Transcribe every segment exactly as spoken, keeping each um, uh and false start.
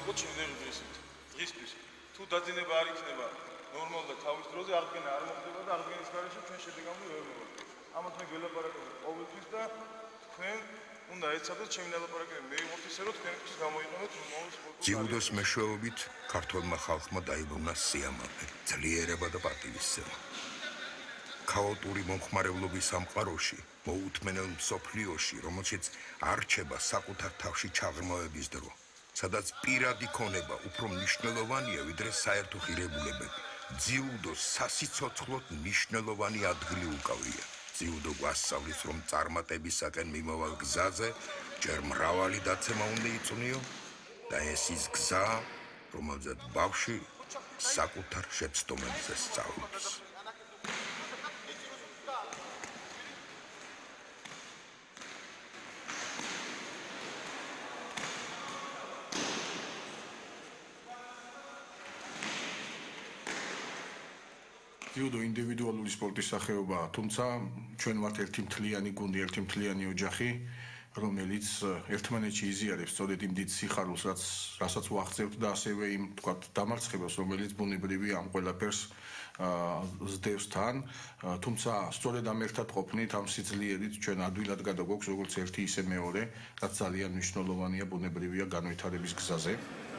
იყო ჩემი დღისით. დღისთვის თუ დაძინება არ იქნება ნორმალ და თავის დროზე აღდგენა არ მოხდება და აღდგენის გარეშე ჩვენ შედეგამდე ვერ მივხვდებით. ამათ მე გველაპარაკობთ ყოველთვის და თქვენ უნდა ეცადოთ ჩემი ლაპარაკები მეიღოთ ისე რომ თქვენთვის გამოიყენოთ მომავალ სპორტულ ძიუდოს მეშვეობით ქართველმა ხალხმა დაიბრუნა სიამაყე, ძლიერება და პატივისცემა. ქაოტური მომხმარებლობის სამყაროში, მოუთმენელ მსოფლიოში, რომელშიც არჩება საკუთარ თავში ჩაღრმავების დრო, სადაც პირადი ქონება უფრო მნიშვნელოვანია ვიდრე საერთო ღირებულებები. ძიუდოს სასიცოცხლოდ მნიშვნელოვანი ადგილი უკავია. ძიუდო გვასწავლის, რომ წარმატებისაკენ მიმავალ გზაზე ჯერ მრავალი დაცემა უნდა იწვნიო და ეს ის გზა, რომელზეც ბავშვი საკუთარ შეცდომებზე სწავლობს. ძიუდო ინდივიდუალური სპორტის სახეობაა, თუმცა ჩვენ ვართ ერთი მთლიანი გუნდი, ერთი მთლიანი ოჯახი, რომელიც ერთმანეთში იზიარებს სწორედ იმ დიდ სიხარულს, რაც რასაც ვაღწევთ და ასევე იმ თქვათ დამარცხებას, რომელიც ბუნებრივია ამ ყველაფერს ზდევს თან, თუმცა სწორედ ამ ერთად ყოფნით, ამ სიძლიერით ჩვენ ადვილად გადაგვაქვს როგორც ერთი ისე მეორე, რაც ძალიან მნიშვნელოვანია ბუნებრივია განვითარების გზაზე.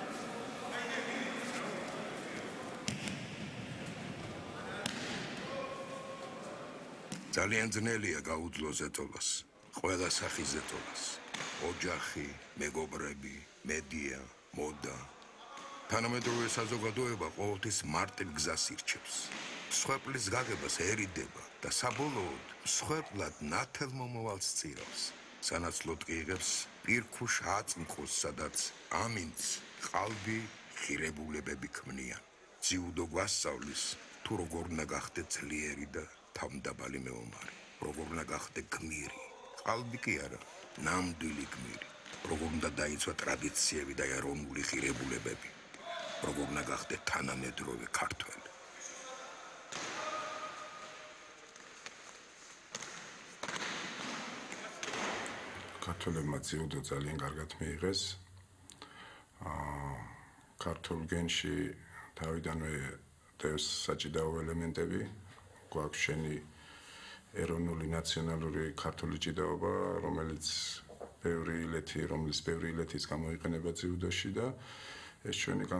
ძალიან ძნელია გაუძლო ზეწოლას, ყველა სახის ზეწოლას. ოჯახი, მეგობრები, მედია, მოდა. თანამედროვე საზოგადოება ყოველთვის მარტივ გზას ირჩევს. მსხვერპლის გაგებას ერიდება და საბოლოოდ მსხვერპლად ნათელ მომავალს წირავს. სანაცვლოდ კი იღებს პირქუშ აწმყოს, სადაც ამინდს ყალბი ღირებულებები ქმნიან. ძიუდო გვასწავლის, თუ როგორ უნდა გახდე ძლიერი და თავმდაბალი მეომარი, როგორ უნდა გახდე გმირი, ყალბი კი არა, ნამდვილი გმირი, როგორ უნდა დაიცვა ტრადიციები და ეროვნული ღირებულებები, როგორ უნდა გახდე თანამედროვე ქართველი. ქართველებმა ძიუდო ძალიან კარგად მიიღეს. ქართულ გენში თავიდანვე დევს საჭიდაო ელემენტები. გვაქვს შენი ეროვნული ნაციონალური ქართული ჭიდაობა, რომელიც ბევრი ილეთი, რომლის ბევრი ილეთის გამოიყენება ძიუდოში და ეს ჩვენი